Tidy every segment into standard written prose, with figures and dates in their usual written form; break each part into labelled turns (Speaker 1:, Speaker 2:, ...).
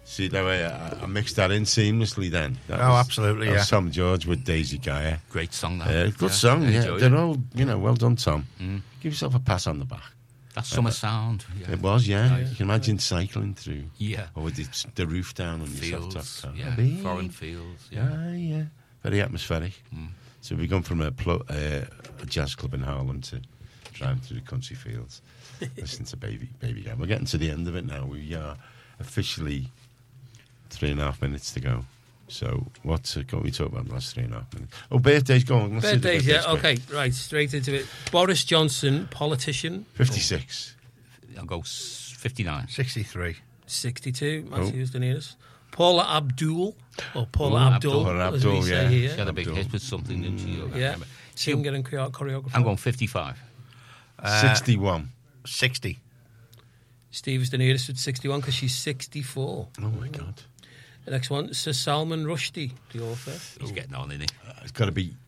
Speaker 1: See, that way I mixed that in seamlessly then.
Speaker 2: Absolutely,
Speaker 1: that
Speaker 2: yeah.
Speaker 1: was Tom George with Daisy Gaia.
Speaker 3: Great song, that.
Speaker 1: Good song, yeah.
Speaker 3: enjoyed
Speaker 1: They're
Speaker 3: it.
Speaker 1: all, well done, Tom. Give yourself a pat on the back.
Speaker 3: That summer sound. Yeah.
Speaker 1: It was, yeah. You can imagine cycling through.
Speaker 3: Yeah.
Speaker 1: Or with the roof down on your
Speaker 3: Fields.
Speaker 1: soft top car.
Speaker 3: Yeah. Foreign fields. Yeah.
Speaker 1: Yeah. Very atmospheric. So we've gone from a jazz club in Harlem to driving through the country fields, listening to Baby Gaia. We're getting to the end of it now. We are officially 3.5 minutes to go. So what can we talk about the last 3.5 minutes? Oh, birthdays, go on. Let's do the
Speaker 4: Birthdays, yeah.
Speaker 1: birthdays.
Speaker 4: Okay, right, straight into it. Boris Johnson, politician.
Speaker 1: 56.
Speaker 3: I'll go 59.
Speaker 2: 63.
Speaker 4: 62, Matthew's the nearest. Paula Abdul, or Paula Abdul,
Speaker 1: Paula
Speaker 4: as we
Speaker 1: Abdul,
Speaker 4: say
Speaker 1: yeah.
Speaker 4: here.
Speaker 3: She had a big hit with something, didn't she?
Speaker 4: Yeah, singer and choreographer.
Speaker 3: I'm going 55.
Speaker 1: 61.
Speaker 2: 60.
Speaker 4: Steve is the nearest with 61 because she's 64.
Speaker 1: Oh, my God.
Speaker 4: The next one, Sir Salman Rushdie, the author.
Speaker 3: He's getting on, isn't he?
Speaker 1: It's got to be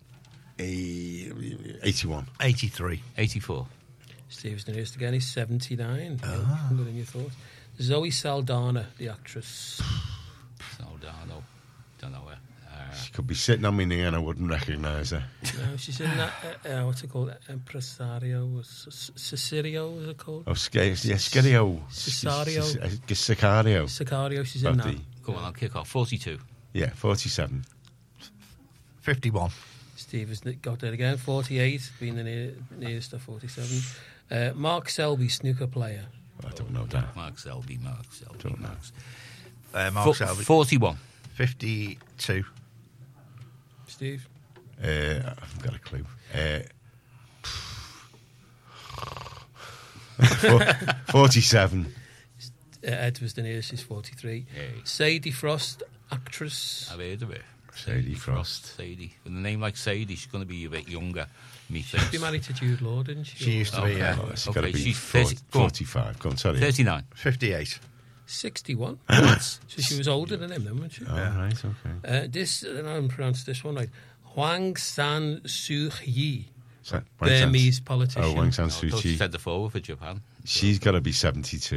Speaker 1: 81.
Speaker 2: 83.
Speaker 3: 84.
Speaker 4: Steve's the nearest again, he's 79. Younger than you thought. Zoe Saldana, the actress.
Speaker 3: Saldano. Don't know where.
Speaker 1: She could be sitting on my knee and I wouldn't recognise her.
Speaker 4: No, she's in that, what's it called? Impresario, Cicerio, is it called?
Speaker 1: Oh, Scario.
Speaker 4: Cesario.
Speaker 1: Sicario.
Speaker 4: Sicario, she's in that.
Speaker 3: Go on, I'll kick off. 42.
Speaker 1: Yeah, 47.
Speaker 2: 51.
Speaker 4: Steve has got that again. 48, being the nearest of 47. Mark Selby, snooker player.
Speaker 1: I don't know that.
Speaker 3: Mark Selby.
Speaker 1: Don't know.
Speaker 2: Mark Selby.
Speaker 3: 41.
Speaker 2: 52.
Speaker 4: Steve?
Speaker 1: I haven't got a clue. 47.
Speaker 4: Ed was the nearest, she's 43.
Speaker 3: Hey.
Speaker 4: Sadie Frost, actress.
Speaker 3: I've heard of it.
Speaker 1: Sadie Frost.
Speaker 3: Sadie. With a name like Sadie, she's going to be a bit younger, methinks.
Speaker 4: She married to Jude Law, didn't she?
Speaker 2: She used to be, yeah.
Speaker 1: It's got to be
Speaker 3: she's
Speaker 1: 45. Go on, sorry.
Speaker 3: 39.
Speaker 2: 58.
Speaker 4: 61. So she was older than him then, wasn't she?
Speaker 1: Oh, right, okay.
Speaker 4: This, and I haven't pronounced this one right. Hwang San Suu Kyi,
Speaker 1: Wang
Speaker 4: Burmese
Speaker 1: San-
Speaker 4: politician.
Speaker 1: Oh, Wang San
Speaker 3: I
Speaker 1: Suu
Speaker 3: thought she
Speaker 1: Kyi.
Speaker 3: said the forward for Japan.
Speaker 1: She's got to be 72.